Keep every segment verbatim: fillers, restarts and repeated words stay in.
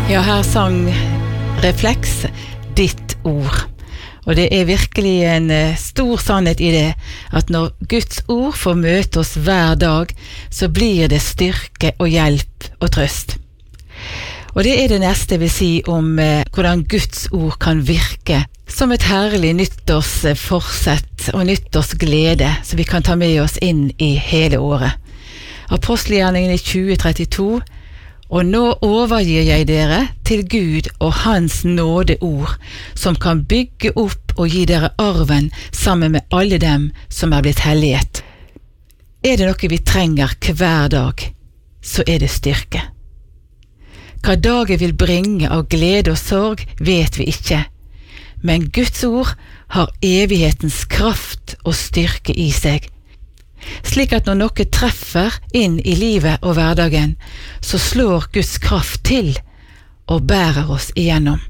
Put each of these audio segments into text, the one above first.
Ja, her sang Refleks ditt ord. Og det er virkelig en stor sannhet i det, at når Guds ord får møte oss hver dag, så blir det styrke og hjelp og trøst. Og det er det neste jeg vil si om eh, hvordan Guds ord kan virke som et herlig nyttårsforsett og nyttårsglede, så vi kan ta med oss inn i hele året. Apostelgjerningen i tjue trettito, og nå overgir jeg dere til Gud og hans nådeord, som kan bygge opp og gi dere arven sammen med alle dem som er blitt helliget. Er det noe vi trenger hver dag, så er det styrke. Hva dagen vil bringe av glede og sorg, vet vi ikke, men Guds ord har evighetens kraft og styrke i seg, slik at når noe treffer inn i livet og hverdagen, så slår Guds kraft til og bærer oss igjennom.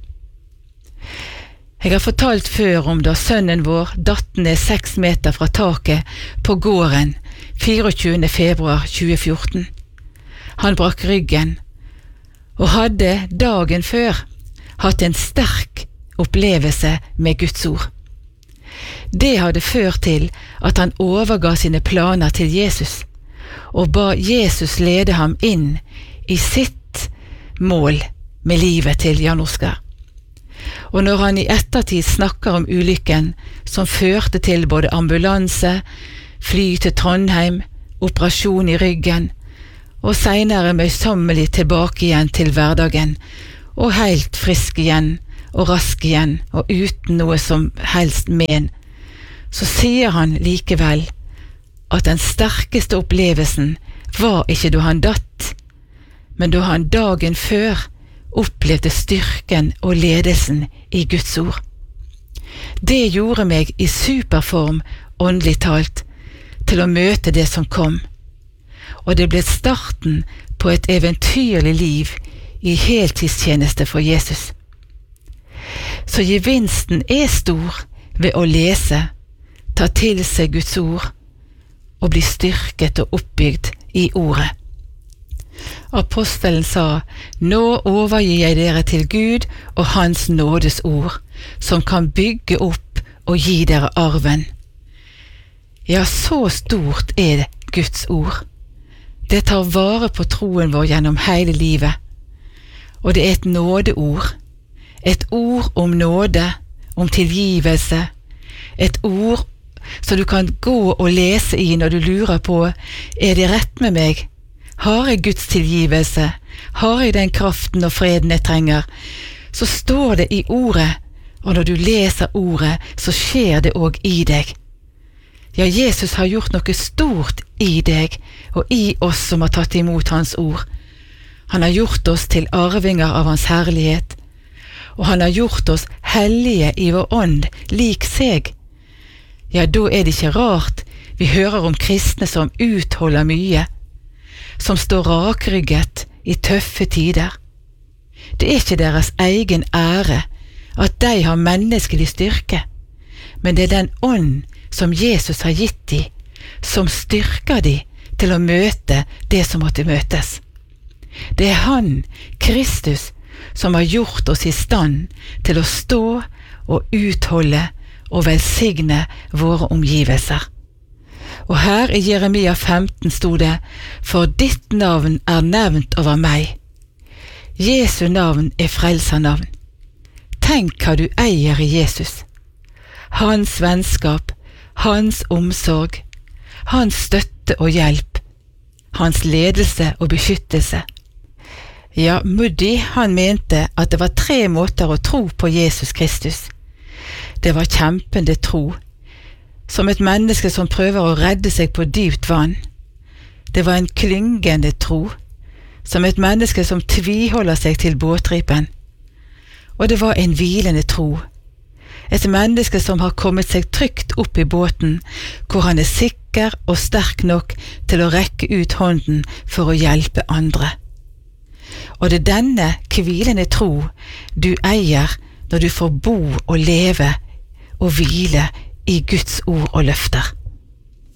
Jeg har fortalt før om da sønnen vår datt ned seks meter fra taket på gården fireogtjuende februar tjue fjorten. Han brakk ryggen, og hadde dagen før hatt en sterk opplevelse med Guds ord. Det hadde ført til at han overga sine planer til Jesus, og ba Jesus lede ham inn i sitt mål med livet til Jan Oskar. Og når han i ettertid snakker om ulykken som førte til både ambulanse, fly til Trondheim, operasjon i ryggen, og senere møysommelig tilbake igjen til hverdagen, og helt frisk igjen, og rask igjen, og uten noe som helst men, så sier han likevel at den sterkeste opplevelsen var ikke da han datt, men da han dagen før opplevde styrken og ledelsen i Guds ord. Det gjorde meg i superform, åndelig talt, til å møte det som kom, og det ble starten på et eventyrlig liv i heltidstjeneste for Jesus. Så gevinsten er stor ved å lese, ta til seg Guds ord og bli styrket og oppbygd i ordet. Apostelen sa, nå overgir jeg dere til Gud og hans nådes ord, som kan bygge opp og gi dere arven. Ja, så stort er det Guds ord. Det tar vare på troen vår gjennom hele livet, og det er et nådeord, et ord om nåde, om tilgivelse, et ord så du kan gå og lese i når du lurer på, er det rett med meg? Har jeg Guds tilgivelse? Har jeg den kraften og freden jeg trenger? Så står det i ordet, og når du leser ordet, så skjer det også i deg. Ja, Jesus har gjort noe stort i deg, og i oss som har tatt imot hans ord. Han har gjort oss til arvinger av hans herlighet, og han har gjort oss hellige i vår ånd, lik seg. Ja, da er det ikke rart vi hører om kristne som utholder mye, som står rakrygget i tøffe tider. Det er ikke deres egen ære at de har menneskelig styrke, men det er den ånd som Jesus har gitt de, som styrker de til å møte det som måtte møtes. Det er han, Kristus, som har gjort oss i stand til å stå og utholde og velsigne våre omgivelser. Og her i Jeremia femten stod det, for ditt navn er nevnt over meg. Jesu navn er frelsernavn. Tenk hva du eier i Jesus. Hans vennskap, hans omsorg, hans støtte og hjelp, hans ledelse og beskyttelse. Ja, Moody, han mente at det var tre måter å tro på Jesus Kristus. Det var kjempende tro, som et menneske som prøver å redde seg på dypt vann. Det var en klyngende tro, som et menneske som tviholder seg til båtripen. Og det var en hvilende tro, et menneske som har kommet seg trygt opp i båten, hvor han er sikker og sterk nok til å rekke ut hånden for å hjelpe andre. Og det er denne hvilende tro du eier når du får bo og leve og hvile i Guds ord og løfter.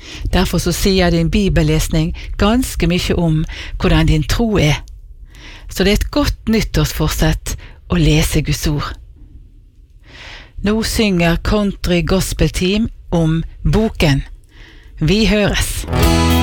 Derfor så sier din bibellesning ganske mye om hvordan din tro er. Så det er et godt nyttårsforsett å lese Guds ord. Nå synger Country Gospel Team om boken. Vi høres!